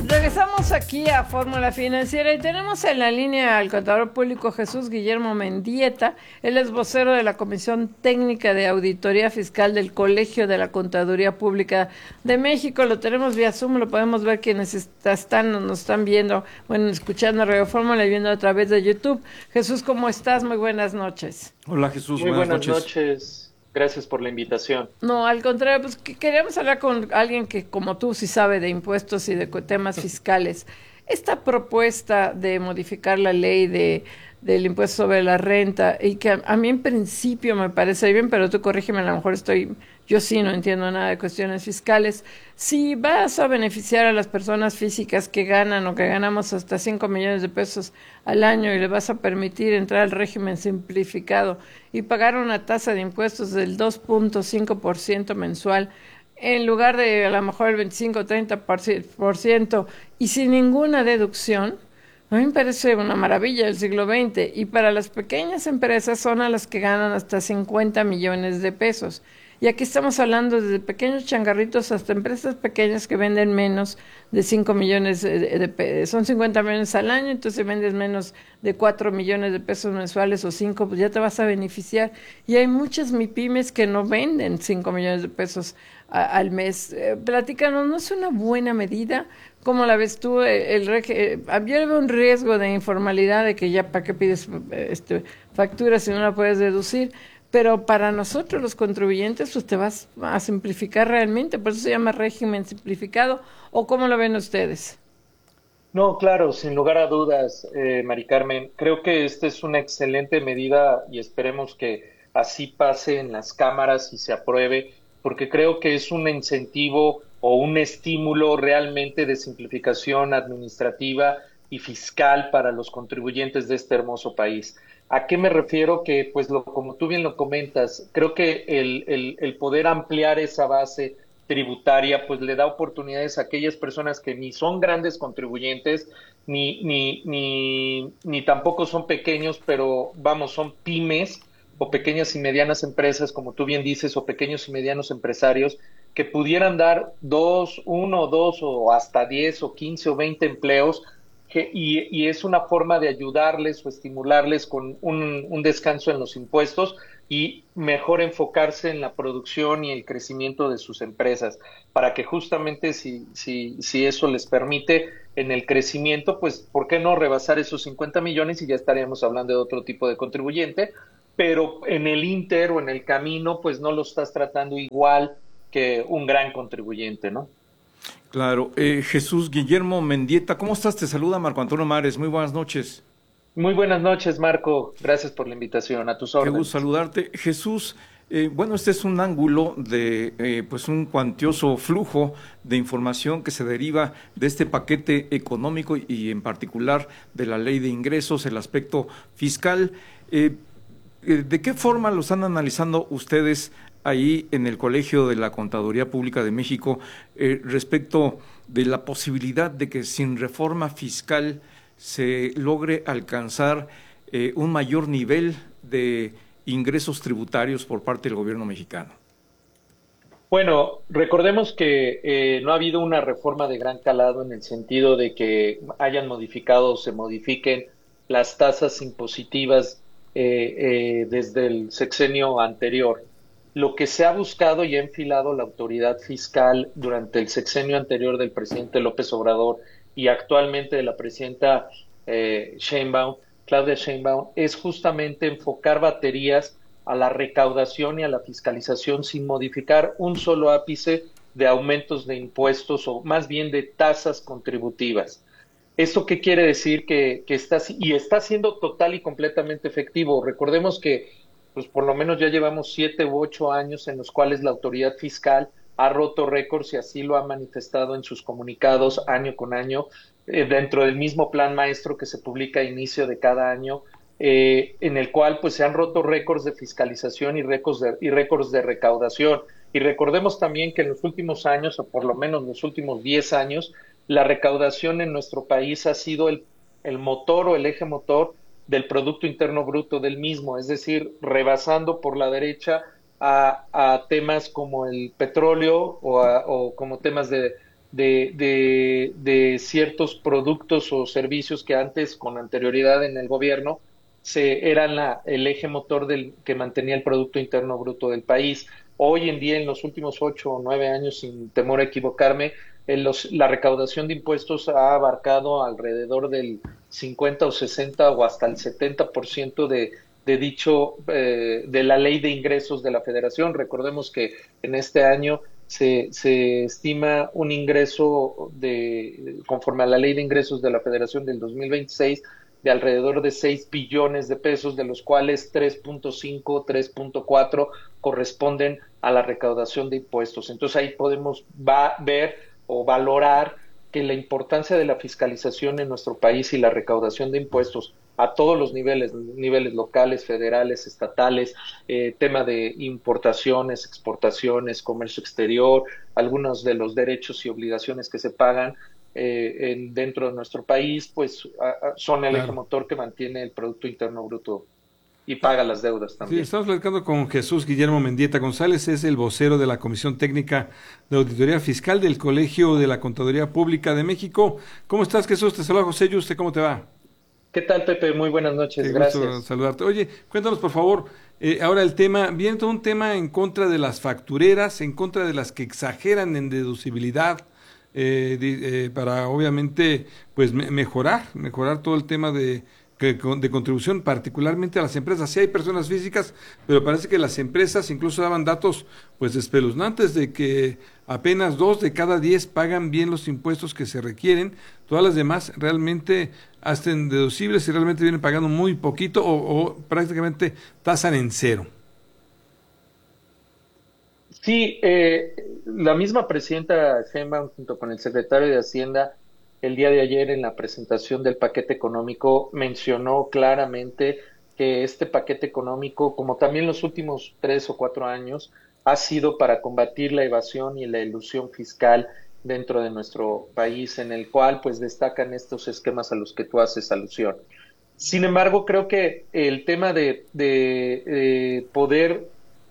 Regresamos aquí a Fórmula Financiera y tenemos en la línea al contador público Jesús Guillermo Mendieta. Él es vocero de la Comisión Técnica de Auditoría Fiscal del Colegio de la Contaduría Pública de México. Lo tenemos vía Zoom, lo podemos ver quienes nos están viendo, bueno, escuchando Radio Fórmula y viendo a través de YouTube. Jesús, ¿cómo estás? Muy buenas noches. Hola Jesús, Muy buenas buenas noches. noches. Gracias por la invitación. No, al contrario, pues queríamos hablar con alguien que como tú sí sabe de impuestos y de temas fiscales. Esta propuesta de modificar la ley del impuesto sobre la renta y que a mí en principio me parece bien, pero tú corrígeme, a lo mejor yo sí no entiendo nada de cuestiones fiscales. Si vas a beneficiar a las personas físicas que ganan o que ganamos hasta 5 millones de pesos al año y le vas a permitir entrar al régimen simplificado y pagar una tasa de impuestos del 2.5% mensual, en lugar de a lo mejor el 25 o 30% y sin ninguna deducción, a mí me parece una maravilla del siglo XX. Y para las pequeñas empresas son a las que ganan hasta 50 millones de pesos. Y aquí estamos hablando desde pequeños changarritos hasta empresas pequeñas que venden menos de 5 millones de pesos. Son 50 millones al año, entonces vendes menos de 4 millones de pesos mensuales o 5, pues ya te vas a beneficiar. Y hay muchas MIPYMES que no venden 5 millones de pesos al mes. Platícanos, ¿no es una buena medida? ¿Cómo la ves tú? Yo veo un riesgo de informalidad, de que ya para qué pides facturas si no la puedes deducir, pero para nosotros los contribuyentes pues te vas a simplificar realmente, por eso se llama régimen simplificado, ¿o cómo lo ven ustedes? No, claro, sin lugar a dudas, Mari Carmen, creo que esta es una excelente medida y esperemos que así pase en las cámaras y se apruebe, porque creo que es un incentivo o un estímulo realmente de simplificación administrativa y fiscal para los contribuyentes de este hermoso país. ¿A qué me refiero? Que, pues, como tú bien lo comentas, creo que el poder ampliar esa base tributaria, pues le da oportunidades a aquellas personas que ni son grandes contribuyentes, ni tampoco son pequeños, pero vamos, son pymes o pequeñas y medianas empresas, como tú bien dices, o pequeños y medianos empresarios, que pudieran dar uno, dos o hasta 10 o 15 o 20 empleos y es una forma de ayudarles o estimularles con un descanso en los impuestos y mejor enfocarse en la producción y el crecimiento de sus empresas, para que justamente si eso les permite en el crecimiento, pues ¿por qué no rebasar esos 50 millones y ya estaríamos hablando de otro tipo de contribuyente? Pero en el inter o en el camino, pues no lo estás tratando igual que un gran contribuyente, ¿no? Claro, Jesús Guillermo Mendieta, ¿cómo estás? Te saluda Marco Antonio Mares, muy buenas noches. Muy buenas noches, Marco. Gracias por la invitación. A tus Qué gusto órdenes. saludarte. Jesús, bueno, este es un ángulo de pues un cuantioso flujo de información que se deriva de este paquete económico y en particular de la ley de ingresos, el aspecto fiscal. ¿De qué forma lo están analizando ustedes ahí en el Colegio de la Contaduría Pública de México respecto de la posibilidad de que sin reforma fiscal se logre alcanzar un mayor nivel de ingresos tributarios por parte del gobierno mexicano? Bueno, recordemos que no ha habido una reforma de gran calado en el sentido de que hayan modificado o se modifiquen las tasas impositivas desde el sexenio anterior. Lo que se ha buscado y ha enfilado la autoridad fiscal durante el sexenio anterior del presidente López Obrador y actualmente de la presidenta Claudia Sheinbaum, es justamente enfocar baterías a la recaudación y a la fiscalización sin modificar un solo ápice de aumentos de impuestos o más bien de tasas contributivas. ¿Esto qué quiere decir? Que está siendo total y completamente efectivo. Recordemos que pues por lo menos ya llevamos 7 u 8 años en los cuales la autoridad fiscal ha roto récords y así lo ha manifestado en sus comunicados año con año, dentro del mismo plan maestro que se publica a inicio de cada año, en el cual pues se han roto récords de fiscalización y récords de recaudación. Y recordemos también que en los últimos años, o por lo menos los últimos 10 años, la recaudación en nuestro país ha sido el motor o el eje motor del Producto Interno Bruto del mismo, es decir, rebasando por la derecha a temas como el petróleo o como temas de ciertos productos o servicios que antes, con anterioridad en el gobierno, eran el eje motor que mantenía el Producto Interno Bruto del país. Hoy en día, en los últimos 8 o 9 años, sin temor a equivocarme, la recaudación de impuestos ha abarcado alrededor del 50 o 60 o hasta el 70% de dicho, de la ley de ingresos de la Federación. Recordemos que en este año se estima un ingreso conforme a la ley de ingresos de la Federación del 2026 de alrededor de 6 billones de pesos, de los cuales 3.5, 3.4 corresponden a la recaudación de impuestos. Entonces ahí podemos ver o valorar que la importancia de la fiscalización en nuestro país y la recaudación de impuestos a todos los niveles locales, federales, estatales, tema de importaciones, exportaciones, comercio exterior, algunos de los derechos y obligaciones que se pagan dentro de nuestro país, pues son el eje motor que mantiene el Producto Interno Bruto y paga las deudas también. Sí, estamos platicando con Jesús Guillermo Mendieta González, es el vocero de la Comisión Técnica de Auditoría Fiscal del Colegio de la Contaduría Pública de México. ¿Cómo estás, Jesús? Te saluda José Yuste, ¿cómo te va? ¿Qué tal, Pepe? Muy buenas noches, gracias. Gusto saludarte. Oye, cuéntanos, por favor, ahora el tema, viene todo un tema en contra de las factureras, en contra de las que exageran en deducibilidad, para obviamente pues mejorar todo el tema de contribución, particularmente a las empresas. Sí hay personas físicas, pero parece que las empresas incluso daban datos pues espeluznantes de que apenas 2 de cada 10 pagan bien los impuestos que se requieren, todas las demás realmente hacen deducibles y realmente vienen pagando muy poquito o prácticamente tasan en cero. Sí, la misma presidenta Sheinbaum junto con el secretario de Hacienda el día de ayer en la presentación del paquete económico mencionó claramente que este paquete económico, como también los últimos 3 o 4 años, ha sido para combatir la evasión y la elusión fiscal dentro de nuestro país, en el cual pues destacan estos esquemas a los que tú haces alusión. Sin embargo, creo que el tema de poder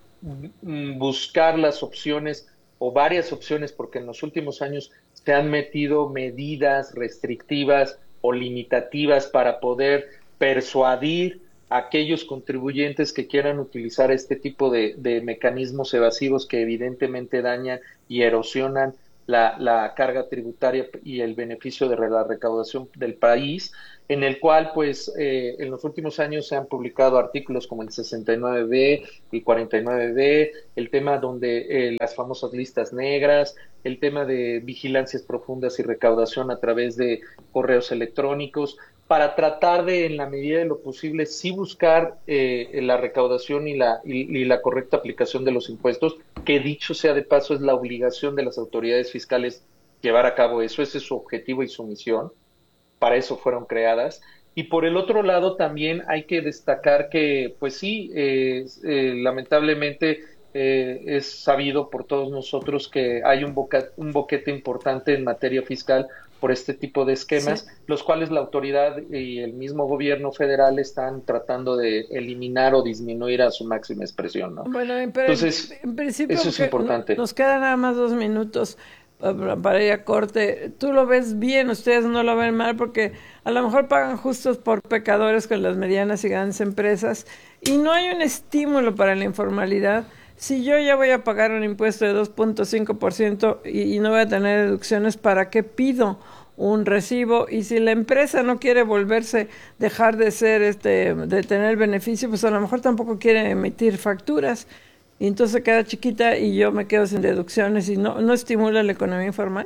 buscar las opciones o varias opciones, porque en los últimos años se han metido medidas restrictivas o limitativas para poder persuadir a aquellos contribuyentes que quieran utilizar este tipo de mecanismos evasivos que evidentemente dañan y erosionan la carga tributaria y el beneficio de la recaudación del país, en el cual pues en los últimos años se han publicado artículos como el 69B, el 49B, el tema donde las famosas listas negras, el tema de vigilancias profundas y recaudación a través de correos electrónicos, para tratar de, en la medida de lo posible, sí buscar la recaudación y la correcta aplicación de los impuestos, que dicho sea de paso es la obligación de las autoridades fiscales llevar a cabo eso, ese es su objetivo y su misión, para eso fueron creadas. Y por el otro lado también hay que destacar que, pues sí, lamentablemente es sabido por todos nosotros que hay un boquete importante en materia fiscal por este tipo de esquemas, sí, los cuales la autoridad y el mismo gobierno federal están tratando de eliminar o disminuir a su máxima expresión, ¿no? Bueno, pero entonces, en principio eso es importante. Nos quedan nada más 2 minutos para ir a corte. Tú lo ves bien, ustedes no lo ven mal, porque a lo mejor pagan justos por pecadores con las medianas y grandes empresas, y no hay un estímulo para la informalidad. Si yo ya voy a pagar un impuesto de 2.5% y no voy a tener deducciones, ¿para qué pido un recibo? Y si la empresa no quiere dejar de ser, de tener beneficio, pues a lo mejor tampoco quiere emitir facturas, y entonces queda chiquita y yo me quedo sin deducciones y no estimula la economía informal.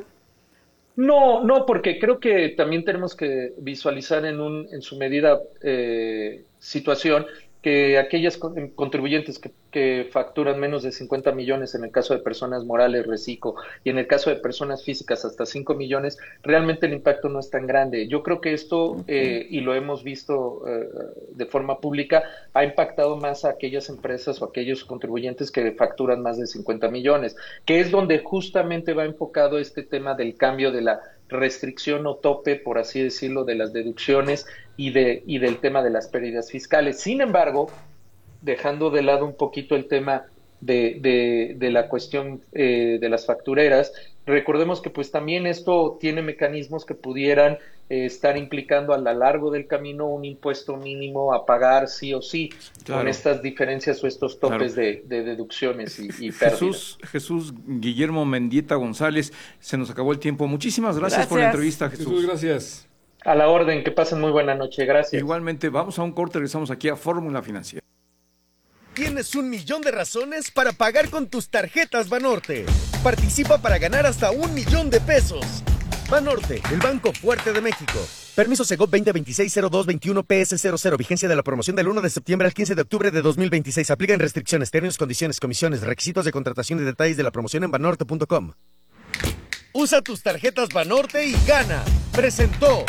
No, porque creo que también tenemos que visualizar en su medida situación que aquellas contribuyentes que facturan menos de 50 millones en el caso de personas morales, reciclo, y en el caso de personas físicas hasta 5 millones, realmente el impacto no es tan grande. Yo creo que esto, y lo hemos visto de forma pública, ha impactado más a aquellas empresas o aquellos contribuyentes que facturan más de 50 millones, que es donde justamente va enfocado este tema del cambio de la restricción o tope, por así decirlo, de las deducciones y del tema de las pérdidas fiscales. Sin embargo, dejando de lado un poquito el tema de la cuestión de las factureras, Recordemos que pues también esto tiene mecanismos que pudieran estar implicando a lo largo del camino un impuesto mínimo a pagar sí o sí, claro, con estas diferencias o estos topes de deducciones y pérdidas. Jesús Guillermo Mendieta González, se nos acabó el tiempo. Muchísimas gracias por la entrevista, Jesús. Gracias. A la orden, que pasen muy buena noche, gracias. Igualmente, vamos a un corte, regresamos aquí a Fórmula Financiera. Tienes 1,000,000 de razones para pagar con tus tarjetas Banorte. Participa para ganar hasta 1,000,000 de pesos. Banorte, el banco fuerte de México. Permiso Segov 2026-0221 PS00. Vigencia de la promoción del 1 de septiembre al 15 de octubre de 2026. Aplican restricciones, términos, condiciones, comisiones, requisitos de contratación y detalles de la promoción en banorte.com. Usa tus tarjetas Banorte y gana. Presentó.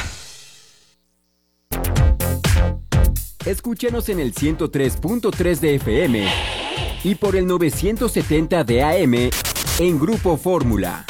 Escúchanos en el 103.3 de FM y por el 970 de AM en Grupo Fórmula.